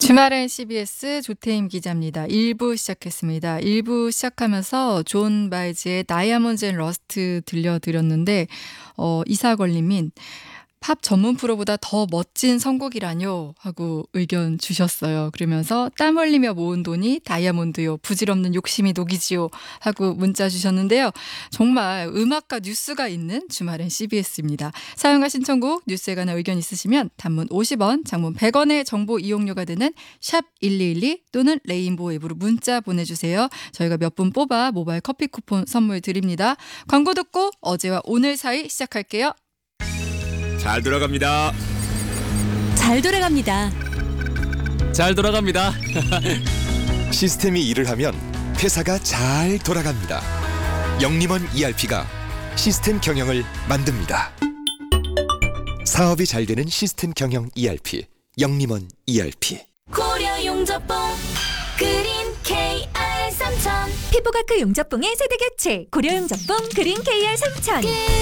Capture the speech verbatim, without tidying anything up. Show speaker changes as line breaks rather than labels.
주말엔 씨비에스 조태임 기자입니다. 일 부 시작했습니다. 일 부 시작하면서 존 바이즈의 다이아몬드 앤 러스트 들려드렸는데 어, 이사걸님인 팝 전문 프로보다 더 멋진 선곡이라뇨 하고 의견 주셨어요. 그러면서 땀 흘리며 모은 돈이 다이아몬드요. 부질없는 욕심이 녹이지요 하고 문자 주셨는데요. 정말 음악과 뉴스가 있는 주말엔 씨비에스입니다. 사용과 신청곡, 뉴스에 관한 의견 있으시면 단문 오십 원, 장문 백 원의 정보 이용료가 되는 샵 일이일이 또는 레인보우 앱으로 문자 보내주세요. 저희가 몇 분 뽑아 모바일 커피 쿠폰 선물 드립니다. 광고 듣고 어제와 오늘 사이 시작할게요.
잘 돌아갑니다.
잘 돌아갑니다.
잘 돌아갑니다.
시스템이 일을 하면 회사가 잘 돌아갑니다. 영림원 이알피가 시스템 경영을 만듭니다. 사업이 잘 되는 시스템 경영 이알피, 영림원 이알피.
고려 용접봉 그린 케이알 삼천 피부과크 용접봉의 세대 교체 고려 용접봉 그린 케이알 삼천